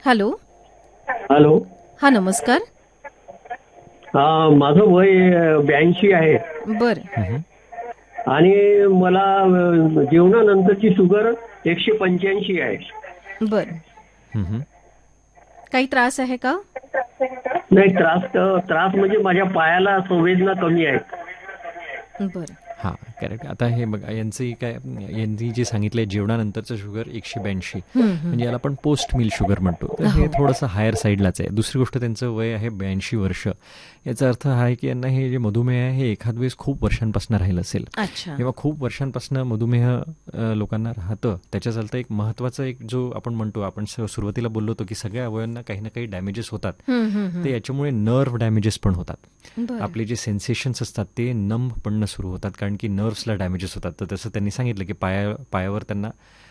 Hello. Hello. हा, नमस्कार. माझं वय 82 आहे बर. आणि मला जेवणानंतरची शुगर 185 आहे. बर. काही त्रास आहे का? नाही, त्रास म्हणजे माझ्या पायाला संवेदना कमी आहेत. बर. हां, करेक्ट. आता हे बघा, यांचंही काय, यांनी जे सांगितलंय जेवणानंतरचं शुगर 182, म्हणजे याला आपण पोस्ट मिल शुगर म्हणतो. तर हे थोडंसं हायर साईडलाच आहे. दुसरी गोष्ट, त्यांचं वय आहे 82 वर्ष. याचा अर्थ हा आहे की यांना हे जे मधुमेह आहे हे एखाद वेळेस खूप वर्षांपासून राहिलं असेल. जेव्हा खूप वर्षांपासून मधुमेह लोकांना राहतं, त्याच्या चालतं एक महत्त्वाचा एक जो आपण म्हणतो, आपण सुरुवातीला बोललो होतो की सगळ्या अवयवांना काही ना काही डॅमेजेस होतात. ते याच्यामुळे नर्व्ह डॅमेजेस पण होतात. आपले जे सेन्सेशन्स असतात ते नंब पडणं सुरू होतात, कारण की नर्व्सला डॅमेजेस होतात. तर तसं त्यांनी सांगितलं की पायावर त्यांना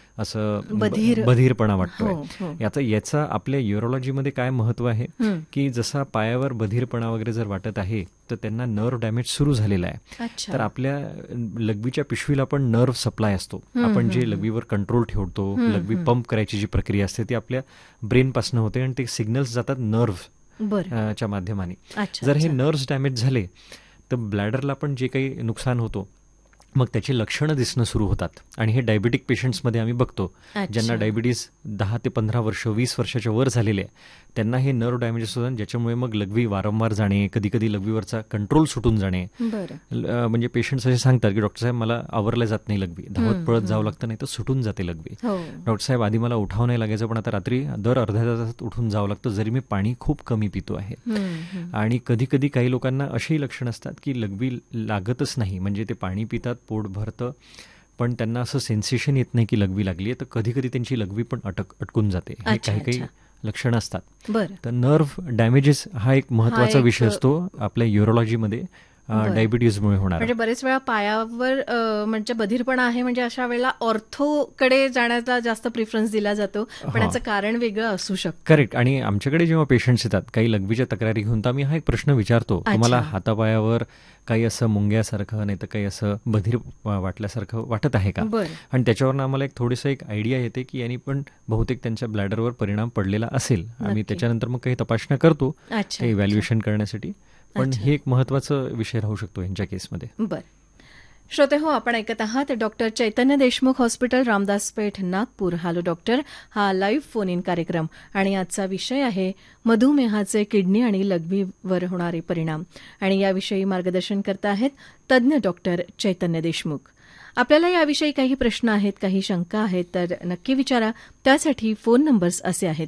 असं बधीरपणा वाटतोय. याचा आपल्या यूरोलॉजीमध्ये काय महत्व आहे की जसा पायावर बधीरपणा वगैरे जर वाटत आहे तर त्यांना नर्व्ह डॅमेज सुरू झालेला आहे. तर आपल्या लघवीच्या पिशवीला पण नर्व्ह सप्लाय असतो. आपण जे लघवीवर कंट्रोल ठेवतो, लघवी पंप करायची जी प्रक्रिया असते ती आपल्या ब्रेनपासून होते आणि ते सिग्नल्स जातात नर्व्ह च्या माध्यमाने. जर हे नर्व्ह डॅमेज झाले तर ब्लॅडरला पण जे काही नुकसान होतो मग त्याची लक्षणं दिसणं सुरू होतात. आणि हे डायबिटिक पेशंट्समध्ये आम्ही बघतो, ज्यांना डायबिटीज 10 ते 15 वर्ष 20 वर्षाच्या वर झालेले आहे त्यांना हे नर्व्ह डॅमेजेस होतात, ज्याच्यामुळे मग लघवी वारंवार जाणे, कधी कधी लघवीवरचा कंट्रोल सुटून जाणे. म्हणजे पेशंट्स असे सांगतात की डॉक्टर साहेब मला आवरल्या जात नाही लघवी, धावत पळत जावं लागतं, नाही तर सुटून जाते लघवी. डॉक्टर साहेब आधी मला उठाव नाही लागायचं, पण आता रात्री दर अर्ध्या तासात उठून जावं लागतं जरी मी पाणी खूप कमी पितो आहे. आणि कधी कधी काही लोकांना अशी लक्षणं असतात की लघवी लागतच नाही, म्हणजे ते पाणी पितात, पोट भरतं, पण त्यांना असं सेन्सेशन येत नाही की लघवी लागली आहे. तर कधी कधी त्यांची लघवी पण अटकून जाते. हे काही काही लक्षणं असतात. तर नर्व्ह डॅमेजेस हा एक महत्वाचा विषय असतो आपल्या यूरोलॉजीमध्ये डायबिटीजमुळे होणार. म्हणजे बरेच वेळा पायावर म्हणजे बधीरपणा आहे, म्हणजे अशा वेळेला ऑर्थोकडे जाण्याचा जास्त प्रिफरन्स दिला जातो, पण याचं कारण वेगळं असू शकतं. करेक्ट. आणि आमच्याकडे जेव्हा पेशंट्स येतात काही लघवीच्या तक्रारी घेऊन, तर आम्ही हा एक प्रश्न विचारतो, तुम्हाला हातापायावर काही असं मुंग्यासारखं नाही तर काही असं बधीर वाटल्यासारखं वाटत आहे का? आणि त्याच्यावरनं आम्हाला एक थोडंसं एक आयडिया येते की यांनी पण बहुतेक त्यांच्या ब्लॅडरवर परिणाम पडलेला असेल. आम्ही त्याच्यानंतर मग काही तपासण्या करतो काही इव्हॅल्युएशन करण्यासाठी, पण हे एक महत्वाचा विषय राहू शकतो यांच्या केसमध्ये. बरं. श्रोते हो, आपण ऐकत आहात डॉक्टर चैतन्य देशमुख हॉस्पिटल, रामदास पेठ, नागपूर. हॅलो डॉक्टर हा लाईव्ह फोन इन कार्यक्रम, आणि आजचा विषय आहे मधुमेहाचे किडनी आणि लघवीवर होणारे परिणाम. आणि याविषयी मार्गदर्शन करत आहेत तज्ज्ञ डॉक्टर चैतन्य देशमुख. आपल्याला याविषयी काही प्रश्न आहेत, काही शंका आहेत तर नक्की विचारा. त्यासाठी फोन नंबर्स असे आहेत: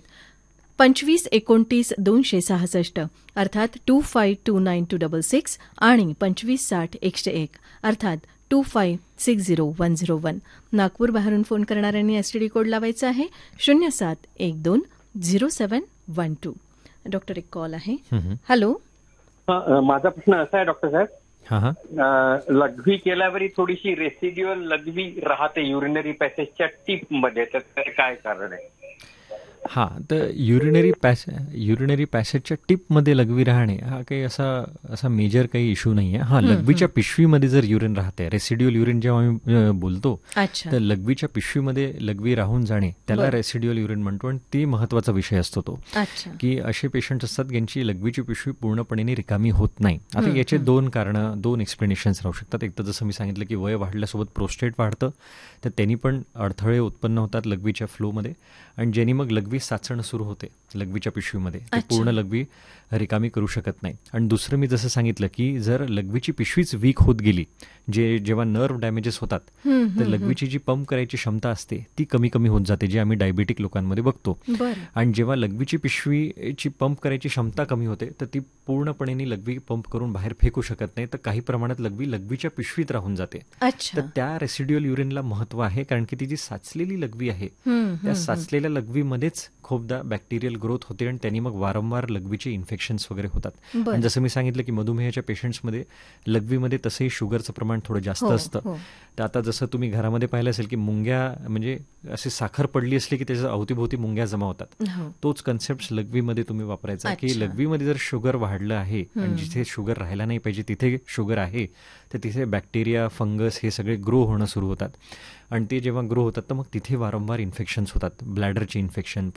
2529-266 अर्थात 2529-266 आणि 2560-101 अर्थात 2560-101. नागपूर बाहेरून फोन करणाऱ्यांनी एसटीडी कोड लावायचा आहे 07120712. डॉक्टर, एक कॉल आहे. हॅलो. माझा प्रश्न असा आहे डॉक्टर साहेब, लघवी केल्यावरही थोडीशी रेसिड्युअल लघवी राहते युरिनरी पॅसेजच्या टीप मध्ये, तर काय कारण आहे? तर युरिनरी पॅसेजच्या टिपमध्ये लघवी राहणे हा काही असा मेजर काही इश्यू नाही आहे. लघवीच्या पिशवीमध्ये जर युरिन राहते, रेसिड्युअल युरिन जेव्हा आम्ही बोलतो तर लघवीच्या पिशवीमध्ये लघवी राहून जाणे त्याला रेसिड्युअल युरिन म्हणतो. आणि ती महत्वाचा विषय असतो तो, की असे पेशंट असतात ज्यांची लघवीची पिशवी पूर्णपणे रिकामी होत नाही. आता याचे दोन कारणं, दोन एक्सप्लेनेशन्स राहू शकतात. एक तर जसं मी सांगितलं की वय वाढल्यासोबत प्रोस्टेट वाढतं, तर त्यांनी पण अडथळे उत्पन्न होतात लघवीच्या फ्लोमध्ये, आणि ज्यांनी मग लघवी साचणं सुरू होते लघवीच्या पिशवीमध्ये, ते पूर्ण लघवी रिकामी करू शकत नाही. आणि दुसरं मी जसं सांगितलं की जर लघवीची पिशवीच वीक होत गेली, जेव्हा नर्व्ह डॅमेजेस होतात तर लघवीची जी पंप करायची क्षमता असते ती कमी कमी होत जाते, जे आम्ही डायबिटिक लोकांमध्ये बघतो. आणि जेव्हा लघवीची पिशवीची पंप करायची क्षमता कमी होते तर ती पूर्णपणे लघवी पंप करून बाहेर फेकू शकत नाही, तर काही प्रमाणात लघवीच्या पिशवीत राहून जाते. तर त्या रेसिड्युअल युरिनला महत्व आहे, कारण की ती जी साचलेली लघवी आहे त्या साचलेल्या लघवीमध्येच खूपदा बॅक्टेरियल ग्रोथ होते आणि त्यांनी मग वारंवार लघवीचे इन्फेक्शन्स वगैरे होतात. आणि जसं मी सांगितलं की मधुमेहाच्या पेशंट्समध्ये लघवीमध्ये तसंही शुगरचं प्रमाण थोडं जास्त असतं. तर आता जसं तुम्ही घरामध्ये पाहिलं असेल की मुंग्या, म्हणजे अशी साखर पडली असली की त्याच्या अवतीभोवती मुंग्या जमा होतात, तोच कन्सेप्ट लघवीमध्ये तुम्ही वापरायचा, की लघवीमध्ये जर शुगर वाढलं आहे आणि जिथे शुगर राहायला नाही पाहिजे तिथे शुगर आहे, तर तिथे बॅक्टेरिया, फंगस हे सगळे ग्रो होणं सुरू होतात. आणि ते जेव्हा ग्रो होतात तर मग तिथे वारंवार इन्फेक्शन्स होतात, ब्लॅडरचे इन्फेक्शन,